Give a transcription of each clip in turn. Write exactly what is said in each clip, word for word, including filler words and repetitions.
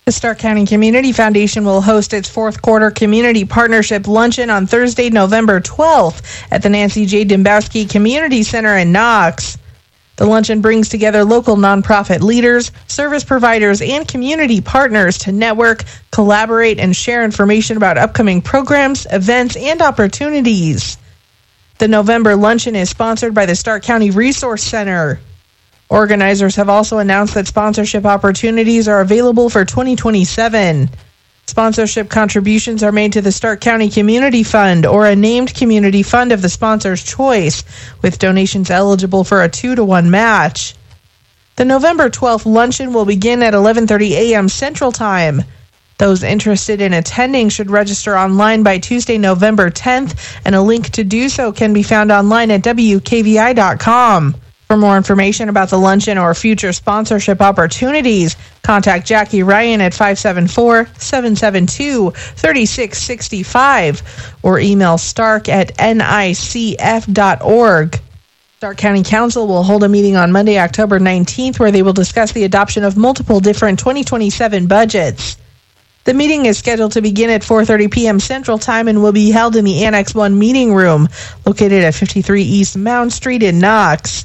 The Stark County Community Foundation will host its fourth quarter community partnership luncheon on Thursday, November twelfth at the Nancy J. Dembowski Community Center in Knox. The luncheon brings together local nonprofit leaders, service providers, and community partners to network, collaborate, and share information about upcoming programs, events, and opportunities. The November luncheon is sponsored by the Stark County Resource Center. Organizers have also announced that sponsorship opportunities are available for twenty twenty-seven. Sponsorship contributions are made to the Stark County Community Fund or a named community fund of the sponsor's choice, with donations eligible for a two to one match. The November twelfth luncheon will begin at eleven thirty a.m. Central Time. Those interested in attending should register online by Tuesday, November tenth, and a link to do so can be found online at W K V I dot com. For more information about the luncheon or future sponsorship opportunities, contact Jackie Ryan at five seven four, seven seven two, three six six five or email stark at N I C F dot org. Stark County Council will hold a meeting on Monday, October nineteenth, where they will discuss the adoption of multiple different twenty twenty-seven budgets. The meeting is scheduled to begin at four thirty p.m. Central Time and will be held in the Annex one meeting room, located at fifty-three East Mound Street in Knox.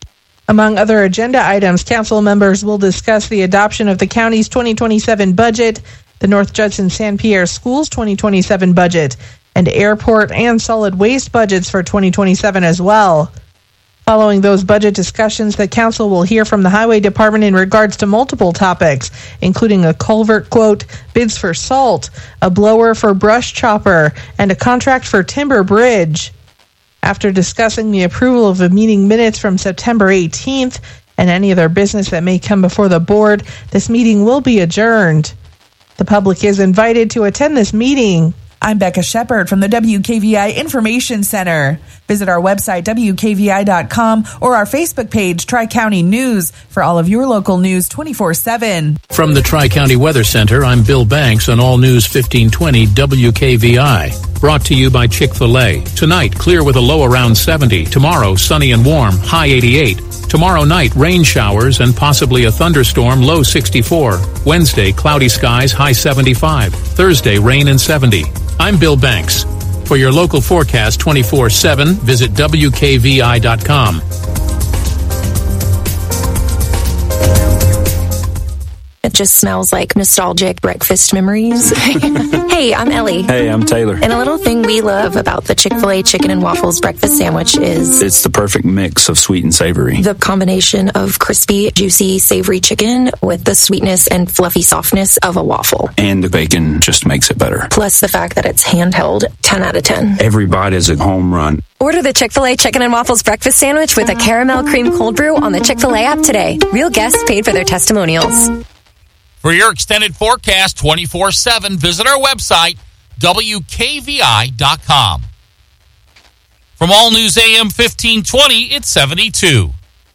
Among other agenda items, council members will discuss the adoption of the county's twenty twenty-seven budget, the North Judson-San Pierre Schools twenty twenty-seven budget, and airport and solid waste budgets for twenty twenty-seven as well. Following those budget discussions, the council will hear from the Highway Department in regards to multiple topics, including a culvert quote, bids for salt, a blower for brush chopper, and a contract for timber bridge. After discussing the approval of the meeting minutes from September eighteenth and any other business that may come before the board, this meeting will be adjourned. The public is invited to attend this meeting. I'm Becca Shepard from the W K V I Information Center. Visit our website, W K V I dot com, or our Facebook page, Tri-County News, for all of your local news twenty-four seven. From the Tri-County Weather Center, I'm Bill Banks on All News fifteen twenty W K V I. Brought to you by Chick-fil-A. Tonight, clear with a low around seventy. Tomorrow, sunny and warm, high eighty-eight. Tomorrow night, rain showers and possibly a thunderstorm, low sixty-four. Wednesday, cloudy skies, high seventy-five. Thursday, rain and seventy. I'm Bill Banks. For your local forecast twenty-four seven, visit W K V I dot com. It just smells like nostalgic breakfast memories. Hey, I'm Ellie. Hey, I'm Taylor. And a little thing we love about the Chick-fil-A Chicken and Waffles breakfast sandwich is... it's the perfect mix of sweet and savory. The combination of crispy, juicy, savory chicken with the sweetness and fluffy softness of a waffle. And the bacon just makes it better. Plus the fact that it's handheld, ten out of ten. Every bite is a home run. Order the Chick-fil-A Chicken and Waffles breakfast sandwich with a caramel cream cold brew on the Chick-fil-A app today. Real guests paid for their testimonials. For your extended forecast twenty-four seven, visit our website, W K V I dot com. From All News A M fifteen twenty, it's seventy-two.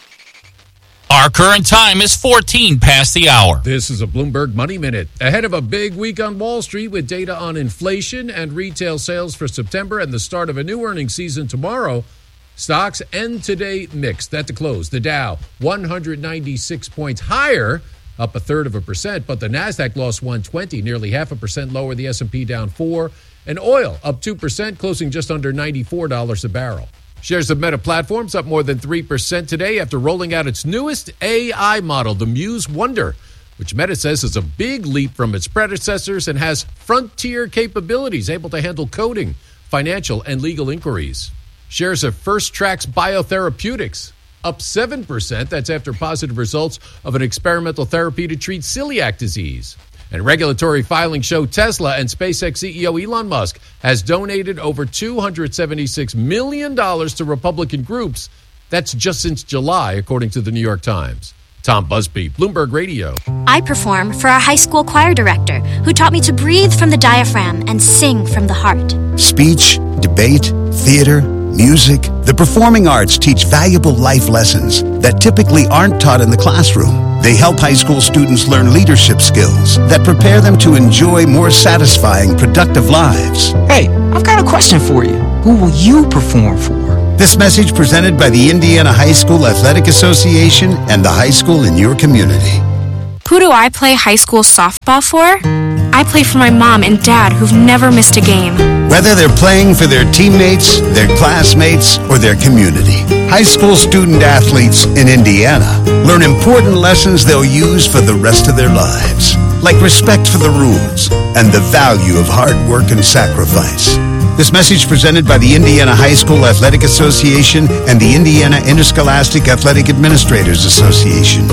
Our current time is fourteen past the hour. This is a Bloomberg Money Minute. Ahead of a big week on Wall Street with data on inflation and retail sales for September and the start of a new earnings season tomorrow, stocks end today mixed. At the close, the Dow one hundred ninety-six points higher, up a third of a percent, but the NASDAQ lost one hundred twenty, nearly half a percent lower, the S and P down four, and oil up two percent, closing just under ninety-four dollars a barrel. Shares of Meta Platforms up more than three percent today after rolling out its newest A I model, the Muse Wonder, which Meta says is a big leap from its predecessors and has frontier capabilities, able to handle coding, financial, and legal inquiries. Shares of First Tracks Biotherapeutics up seven percent. That's after positive results of an experimental therapy to treat celiac disease. And regulatory filings show Tesla and SpaceX C E O Elon Musk has donated over two hundred seventy-six million dollars to Republican groups. That's just since July, according to the New York Times. Tom Busby, Bloomberg Radio. I perform for our high school choir director, who taught me to breathe from the diaphragm and sing from the heart. Speech, debate, theater, music. The performing arts teach valuable life lessons that typically aren't taught in the classroom. They help high school students learn leadership skills that prepare them to enjoy more satisfying, productive lives. Hey, I've got a question for you. Who will you perform for? This message presented by the Indiana High School Athletic Association and the high school in your community. Who do I play high school softball for? I play for my mom and dad who've never missed a game. Whether they're playing for their teammates, their classmates, or their community, high school student athletes in Indiana learn important lessons they'll use for the rest of their lives, like respect for the rules and the value of hard work and sacrifice. This message presented by the Indiana High School Athletic Association and the Indiana Interscholastic Athletic Administrators Association.